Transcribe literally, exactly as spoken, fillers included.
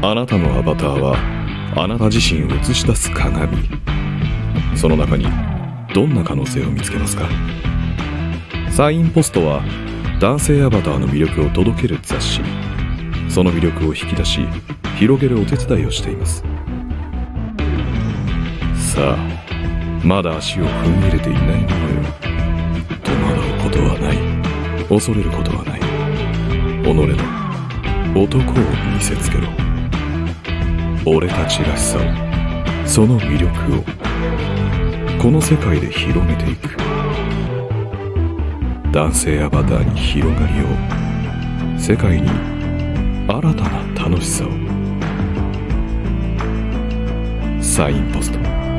あなたのアバターはあなた自身を映し出す鏡。その中にどんな可能性を見つけますか？サインポストは男性アバターの魅力を届ける雑誌。その魅力を引き出し広げるお手伝いをしています。さあ、まだ足を踏み入れていないものよ。戸惑うことはない、恐れることはない。己の男を見せつけろ。俺たちらしさを、その魅力をこの世界で広げていく。男性アバターに広がりを、世界に新たな楽しさを。サインポスト。